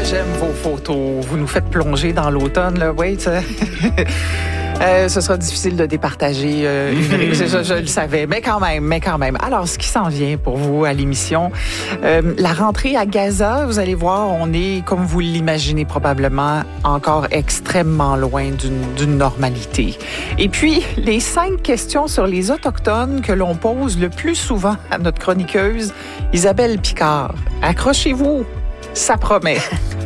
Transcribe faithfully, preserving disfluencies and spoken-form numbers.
j'aime vos photos. Vous nous faites plonger dans l'automne, là. Oui, ça... Euh, ce sera difficile de départager euh, une je, je, je le savais, mais quand même, mais quand même. Alors, ce qui s'en vient pour vous à l'émission, euh, la rentrée à Gaza, vous allez voir, on est, comme vous l'imaginez probablement, encore extrêmement loin d'une, d'une normalité. Et puis, les cinq questions sur les Autochtones que l'on pose le plus souvent à notre chroniqueuse, Isabelle Picard. Accrochez-vous, ça promet.